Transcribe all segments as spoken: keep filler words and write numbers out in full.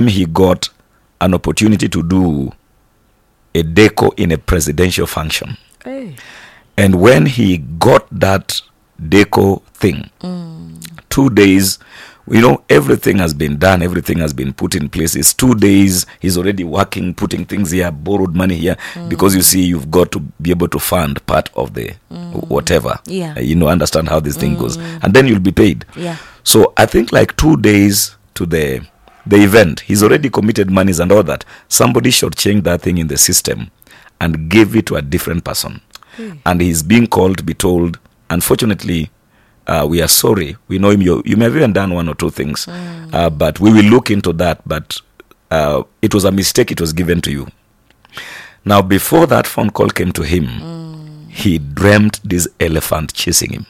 time he got an opportunity to do a deco in a presidential function. Hey. And when he got that deco thing, Mm. two days, you know, everything has been done, everything has been put in place. It's two days, he's already working, putting things here, borrowed money here, Mm. because you see, you've got to be able to fund part of the Mm. whatever. Yeah. Uh, you know, understand how this thing goes. Mm. And then you'll be paid. Yeah. So I think like two days to the the event, he's already committed monies and all that. Somebody should change that thing in the system and give it to a different person. Mm. And he's being called to be told, unfortunately, uh, we are sorry. We know him. You, you may have even done one or two things, Mm. uh, but we will look into that. But uh, it was a mistake. It was given to you. Now, before that phone call came to him, Mm. he dreamt this elephant chasing him.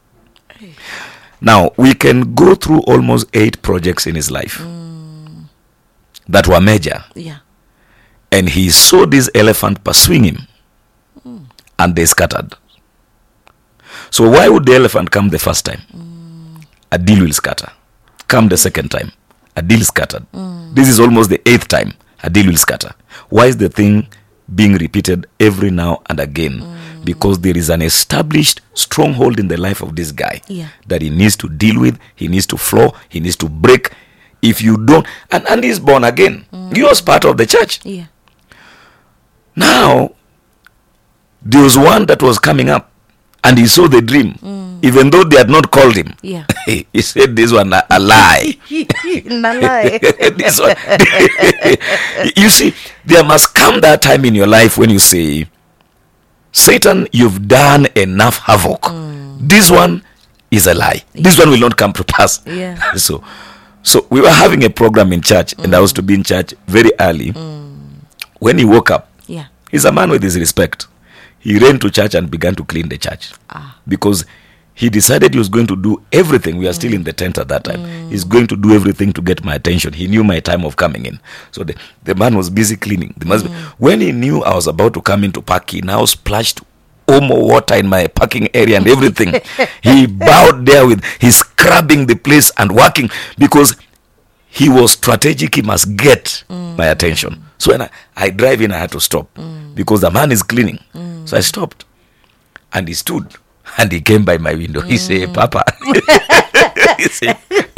Now, we can go through almost eight projects in his life Mm. that were major. Yeah. And he saw this elephant pursuing him. And they scattered. So why would the elephant come the first time? Mm. A deal will scatter. Come the second time, a deal scattered. Mm. This is almost the eighth time, a deal will scatter. Why is the thing being repeated every now and again? Mm. Because there is an established stronghold in the life of this guy Yeah. that he needs to deal with, he needs to floor, he needs to break. If you don't, and, and he's born again. Mm. He was part of the church. Yeah. Now, there was one that was coming up, and he saw the dream, Mm. even though they had not called him. Yeah. He said, "This one a, a lie." Nalai. This one. You see, there must come that time in your life when you say, "Satan, you've done enough havoc. Mm. This one is a lie. This one will not come to pass." Yeah. So, so we were having a program in church, and I was to be in church very early. When he woke up, Yeah. he's a man with his respect. He ran to church and began to clean the church. Ah. Because he decided he was going to do everything. We are still in the tent at that time. He's going to do everything to get my attention. He knew my time of coming in. So the, the man was busy cleaning. The man, when he knew I was about to come in to park, he now splashed Omo water in my parking area and everything. He bowed there with, he's scrubbing the place and working because he was strategic. He must get my attention. So when I, I drive in, I had to stop because the man is cleaning. So I stopped and he stood and he came by my window. He said, "Papa," he said,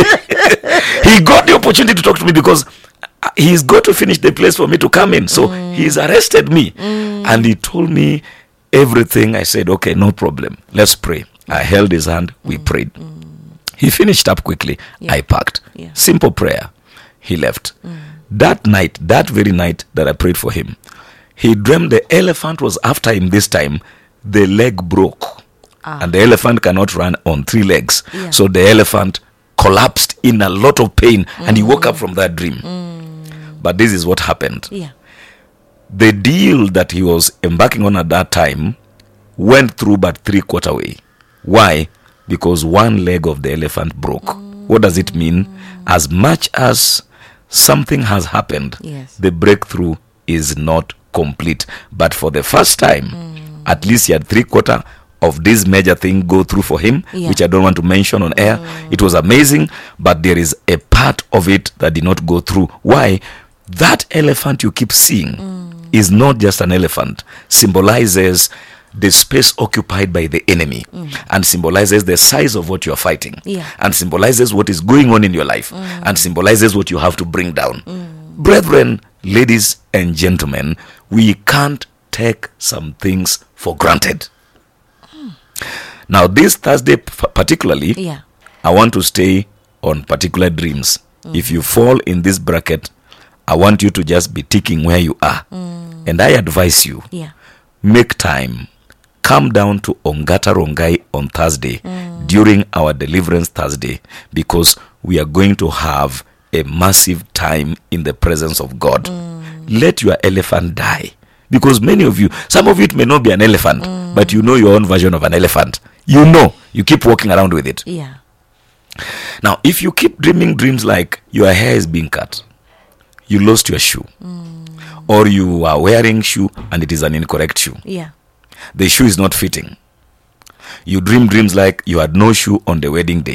he got the opportunity to talk to me because he's got to finish the place for me to come in. So he's arrested me and he told me everything. I said, "Okay, no problem. Let's pray." I held his hand. We prayed. He finished up quickly. Yeah. I packed. Yeah. Simple prayer. He left. That night, that very night that I prayed for him, he dreamed the elephant was after him this time. The leg broke. Ah. And the elephant cannot run on three legs. Yeah. So the elephant collapsed in a lot of pain and he woke up from that dream. But this is what happened. Yeah. The deal that he was embarking on at that time went through but three quarter way. Why? Because one leg of the elephant broke. What does it mean? As much as something has happened, Yes. the breakthrough is not complete. But for the first time, at least he had three quarter of this major thing go through for him, Yeah. which I don't want to mention on air. It was amazing, but there is a part of it that did not go through. Why? That elephant you keep seeing is not just an elephant, symbolizes the space occupied by the enemy and symbolizes the size of what you are fighting Yeah. and symbolizes what is going on in your life and symbolizes what you have to bring down. Brethren, ladies and gentlemen, we can't take some things for granted. Now, this Thursday p- particularly, Yeah. I want to stay on particular dreams. If you fall in this bracket, I want you to just be ticking where you are. And I advise you, Yeah. make time. Come down to Ongata Rongai on Thursday during our Deliverance Thursday because we are going to have a massive time in the presence of God. Let your elephant die. Because many of you, some of it may not be an elephant, but you know your own version of an elephant. You know, you keep walking around with it. Yeah. Now, if you keep dreaming dreams like your hair is being cut, you lost your shoe, or you are wearing shoe and it is an incorrect shoe, Yeah. the shoe is not fitting. You dream dreams like you had no shoe on the wedding day.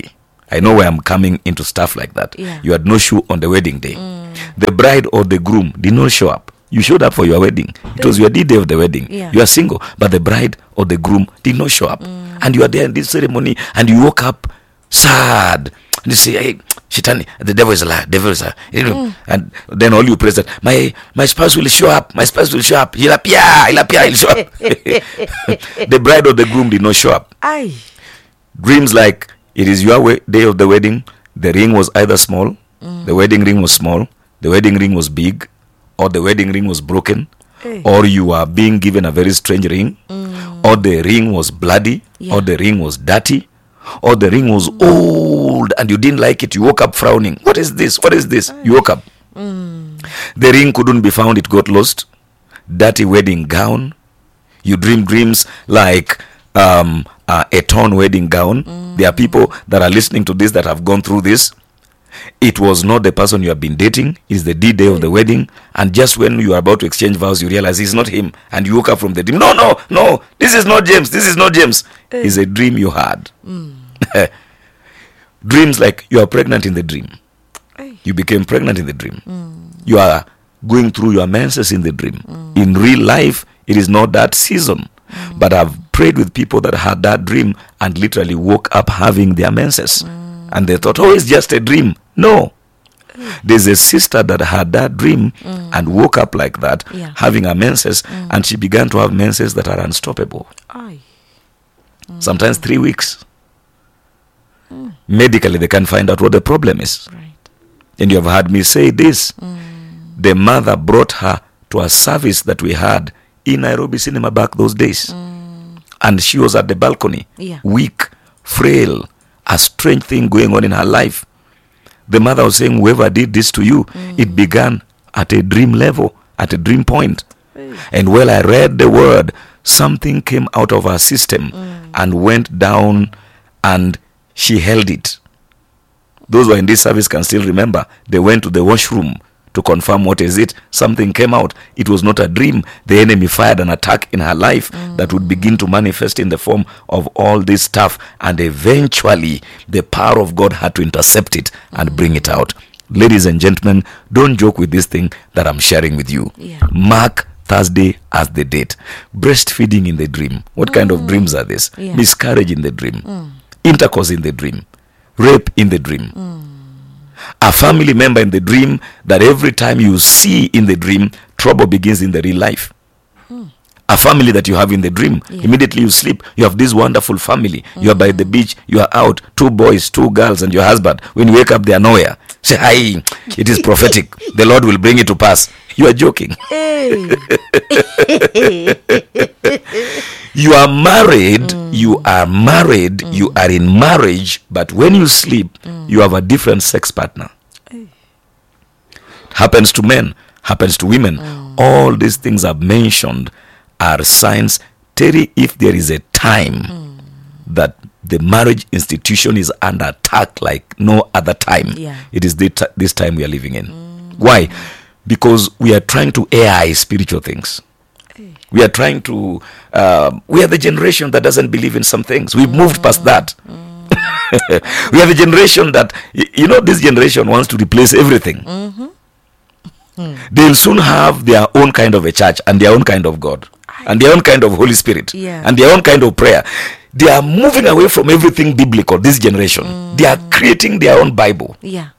I know where I'm coming into stuff like that. Yeah. You had no shoe on the wedding day. The bride or the groom did not show up. You showed up for your wedding. It was your D-day of the wedding. Yeah. You are single, but the bride or the groom did not show up. And you are there in this ceremony, and you woke up sad. And you say, hey, Shitani, the devil is a liar, devil is a liar. You know, and then all you praise that, my my spouse will show up, my spouse will show up. He'll appear, he'll appear, he'll show up. The bride or the groom did not show up. Aye. Dreams like, it is your we- day of the wedding, the ring was either small, the wedding ring was small, the wedding ring was big, or the wedding ring was broken, Hey. or you are being given a very strange ring, or the ring was bloody, Yeah. or the ring was dirty, or the ring was old and you didn't like it. You woke up frowning. What is this? What is this? You woke up. The ring couldn't be found. It got lost. Dirty wedding gown. You dream dreams like um, uh, a torn wedding gown. There are people that are listening to this that have gone through this. It was not the person you have been dating. It's the D-day of the wedding. And just when you are about to exchange vows, you realize it's not him. And you woke up from the dream. No, no, no. This is not James. This is not James. It's a dream you had. Dreams like you are pregnant in the dream. Aye. You became pregnant in the dream. You are going through your menses in the dream. In real life, it is not that season. But I've prayed with people that had that dream and literally woke up having their menses. And they thought, oh, it's just a dream. No. There's a sister that had that dream and woke up like that, Yeah. having her menses, and she began to have menses that are unstoppable. Aye. Sometimes three weeks. Medically, they can find out what the problem is. Right. And you have heard me say this. The mother brought her to a service that we had in Nairobi Cinema back those days. And she was at the balcony, Yeah. weak, frail, a strange thing going on in her life. The mother was saying, whoever did this to you, it began at a dream level, at a dream point. And while I read the word, something came out of her system and went down, and she held it. Those who are in this service can still remember. They went to the washroom to confirm what is it. Something came out. It was not a dream. The enemy fired an attack in her life that would begin to manifest in the form of all this stuff. And eventually, the power of God had to intercept it and bring it out. Ladies and gentlemen, don't joke with this thing that I'm sharing with you. Yeah. Mark Thursday as the date. Breastfeeding in the dream. What kind of dreams are these? Yeah. Miscarriage in the dream. Intercourse in the dream. Rape in the dream. A family member in the dream that every time you see in the dream, trouble begins in the real life. A family that you have in the dream, Yeah. immediately you sleep, you have this wonderful family. You are by the beach, you are out, two boys, two girls, and your husband. When you wake up, they are nowhere. Say, hi, it is prophetic. The Lord will bring it to pass. You are joking. Hey. You are married, you are married, you are in marriage, but when you sleep, you have a different sex partner. Happens to men, happens to women. All these things I've mentioned are signs. Terry, if there is a time that the marriage institution is under attack like no other time, Yeah. it is the t- this time we are living in. Why? Because we are trying to A I spiritual things. We are trying to, uh, we are the generation that doesn't believe in some things. We've moved past that. We are the generation that, y- you know, this generation wants to replace everything. They'll soon have their own kind of a church and their own kind of God and their own kind of Holy Spirit Yeah. and their own kind of prayer. They are moving away from everything biblical, this generation. They are creating their own Bible. Yeah.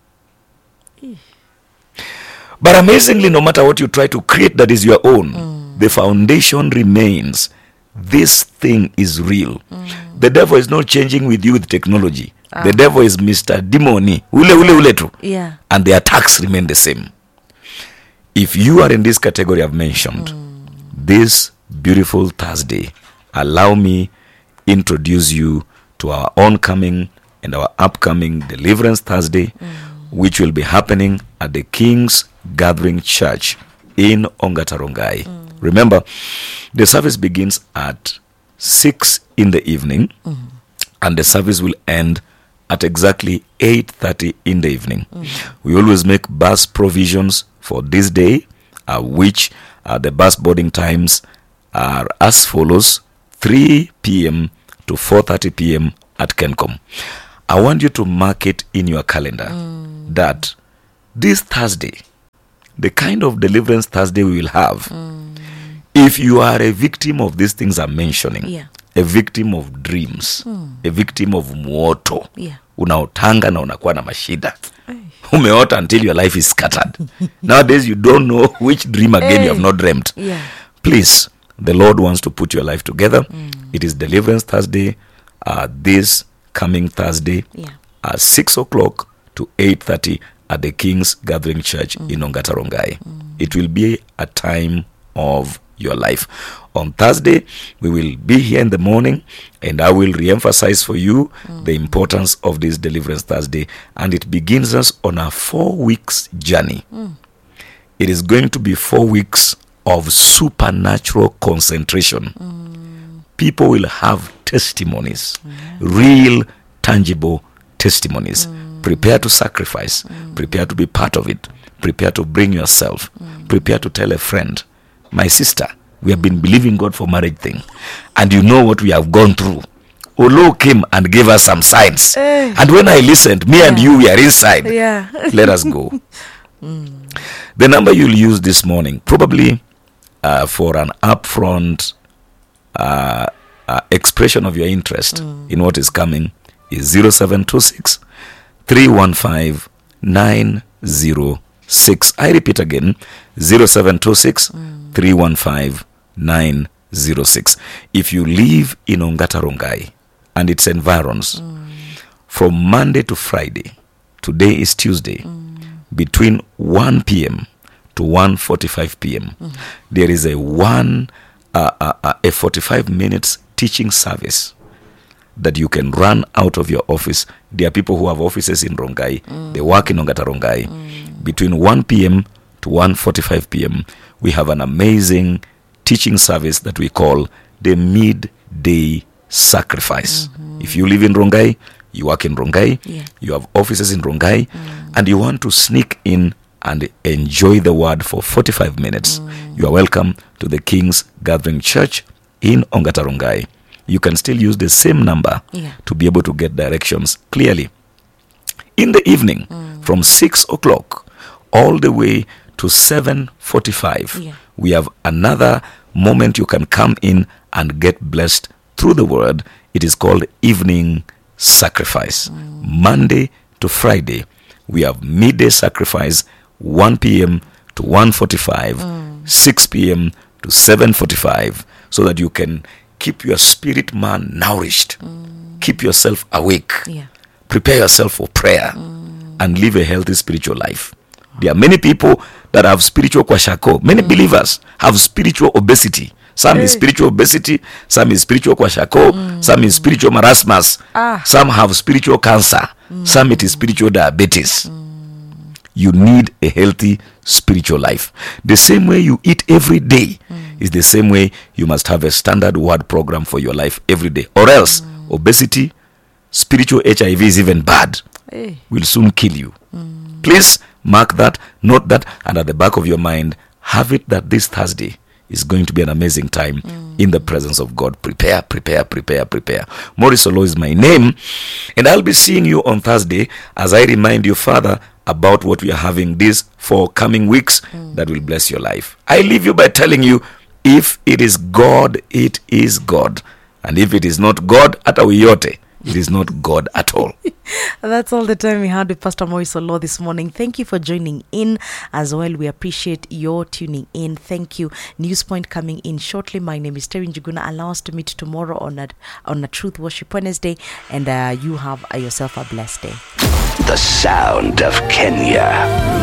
But amazingly, no matter what you try to create that is your own, the foundation remains. This thing is real. The devil is not changing with you with technology. The devil is Mister Demoni. Ule ule ule tu. Yeah. And the attacks remain the same. If you are in this category I've mentioned, this beautiful Thursday, allow me introduce you to our oncoming and our upcoming Deliverance Thursday, which will be happening at the King's Gathering Church in Ongatarongai. Remember, the service begins at six in the evening, and the service will end at exactly eight thirty in the evening. We always make bus provisions for this day, uh, which uh, the bus boarding times are as follows: three p.m. to four thirty p.m. at Kencom. I want you to mark it in your calendar mm. that this Thursday, the kind of deliverance Thursday we will have, mm. if you are a victim of these things I'm mentioning, yeah. a victim of dreams, mm. a victim of mwoto, yeah. unaotanga na unakuwa na mashida, umeota until your life is scattered. Nowadays you don't know which dream again you have not dreamt. Yeah. Please, the Lord wants to put your life together. Mm. It is Deliverance Thursday, uh, this coming Thursday, yeah. at six o'clock to eight thirty at the King's Gathering Church mm. in Ongata Rongai. Mm. It will be a time of your life. On Thursday, we will be here in the morning, and I will re-emphasize for you mm. the importance of this Deliverance Thursday, and it begins us on a four weeks journey. Mm. It is going to be four weeks of supernatural concentration. Mm. People will have testimonies, mm. real, tangible testimonies. Mm. Prepare to sacrifice. Mm. Prepare to be part of it. Prepare to bring yourself. Mm. Prepare to tell a friend, my sister, we have been believing God for marriage thing, and you know what we have gone through. Olo came and gave us some signs. Uh, and when I listened, me yeah. and you, we are inside. Yeah. Let us go. Mm. The number you'll use this morning, probably uh, for an upfront uh, uh, expression of your interest mm. in what is coming, is zero seven two six, three one five, nine zero six. I repeat again, zero seven two six, three one five, nine zero six. If you live in Ongata Rongai and its environs, mm. from Monday to Friday, today is Tuesday, mm. between one p.m. to one forty-five p.m. Mm. there is a one uh, uh, uh, a forty-five minutes teaching service that you can run out of your office. There are people who have offices in Rongai. Mm. They work in Ongata Rongai. Mm. Between one p.m. to one forty-five p.m. we have an amazing teaching service that we call the midday sacrifice. Mm-hmm. If you live in Rongai, you work in Rongai, yeah. you have offices in Rongai, mm. and you want to sneak in and enjoy the word for forty-five minutes, mm. you are welcome to the King's Gathering Church in Ongata Rongai. You can still use the same number yeah. to be able to get directions clearly. In the evening, mm. from six o'clock all the way to seven forty-five, yeah. we have another moment you can come in and get blessed through the word. It is called evening sacrifice. Mm. Monday to Friday, we have midday sacrifice, one p.m. to one forty-five, mm. six p.m. to seven forty-five, so that you can keep your spirit man nourished, mm. keep yourself awake, yeah. prepare yourself for prayer, mm. and live a healthy spiritual life. There are many people that have spiritual kwashako. Many mm. believers have spiritual obesity. Some hey. is spiritual obesity, some is spiritual kwashako, mm. some is spiritual marasmus, ah. some have spiritual cancer, mm. some it is spiritual diabetes. Mm. You need a healthy spiritual life. The same way you eat every day mm. is the same way you must have a standard word program for your life every day. Or else, mm. obesity, spiritual H I V is even bad, hey. will soon kill you. Mm. Please mark that, note that, and at the back of your mind, have it that this Thursday is going to be an amazing time mm. in the presence of God. Prepare, prepare, prepare, prepare. Maurice Olo is my name, and I'll be seeing you on Thursday as I remind you further about what we are having these four coming weeks mm. that will bless your life. I leave you by telling you, if it is God, it is God. And if it is not God, hata uyote, it is not God at all. That's all the time we had with Pastor Maurice Olo this morning. Thank you for joining in as well. We appreciate your tuning in. Thank you. News Point coming in shortly. My name is Terry Njuguna. Allow us to meet tomorrow on a, on a Truth Worship Wednesday. And uh, you have uh, yourself a blessed day. The sound of Kenya.